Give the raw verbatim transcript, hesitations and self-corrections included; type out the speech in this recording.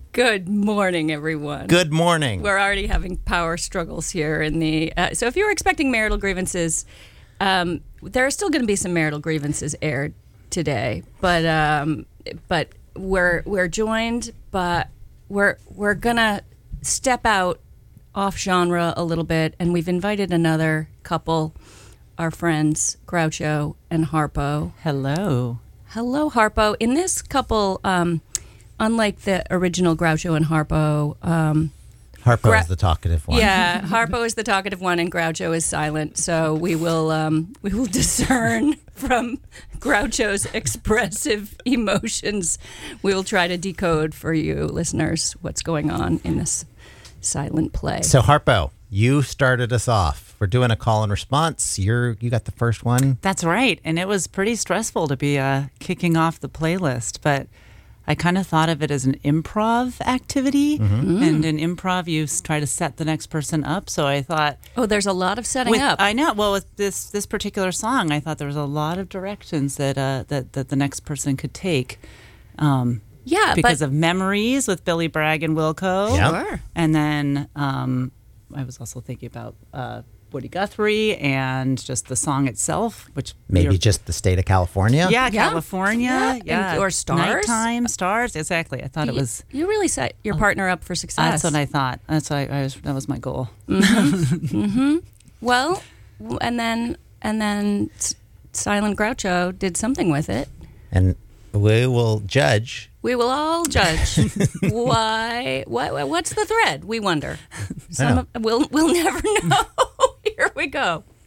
Good morning, everyone. Good morning. We're already having power struggles here in the. Uh, so, if you were expecting marital grievances, um, there are still going to be some marital grievances aired today, but um, but we're we're joined, but we're we're gonna step out off genre a little bit, and we've invited another couple, our friends Groucho and Harpo. Hello. Hello, Harpo. In this couple. Um, Unlike the original Groucho and Harpo. Um, Harpo Gra- is the talkative one. Yeah, Harpo is the talkative one and Groucho is silent. So we will um, we will discern from Groucho's expressive emotions. We will try to decode for you listeners what's going on in this silent play. So Harpo, you started us off. We're doing a call and response. You're you got the first one. That's right. And it was pretty stressful to be uh, kicking off the playlist, but I kind of thought of it as an improv activity, mm-hmm. and in improv you try to set the next person up. So I thought, oh, there's a lot of setting with, up. I know. Well, with this this particular song, I thought there was a lot of directions that uh, that that the next person could take. Um, yeah, because but, of Memories with Billy Bragg and Wilco. Yeah. Sure. And then um, I was also thinking about Uh, Woody Guthrie and just the song itself, which maybe just the state of California. Yeah, Yeah. California, Yeah. yeah, And- or Stars. Nighttime Stars. Exactly. I thought it was. You really set your partner up for success. That's what I thought. That's what I, I was. That was my goal. Mm-hmm. mm-hmm. Well, and then and then S- Silent Groucho did something with it. And we will judge. We will all judge. Why? What? What's the thread? We wonder. Some know. of, we'll we'll never know. Here we go.